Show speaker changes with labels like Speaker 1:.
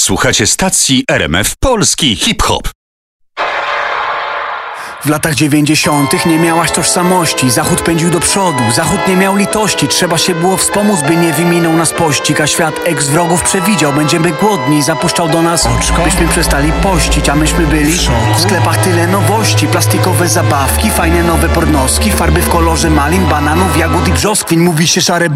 Speaker 1: Słuchacie stacji RMF Polski Hip-Hop.
Speaker 2: W latach 90. nie miałaś tożsamości. Zachód pędził do przodu, Zachód nie miał litości. Trzeba się było wspomóc, by nie wyminął nas pościg. A świat ex-wrogów przewidział, będziemy głodni. Zapuszczał do nas oczko, byśmy przestali pościć. A myśmy byli w sklepach tyle nowości. Plastikowe zabawki, fajne nowe pornoski, farby w kolorze malin, bananów, jagód i brzoskwiń. Mówi się szare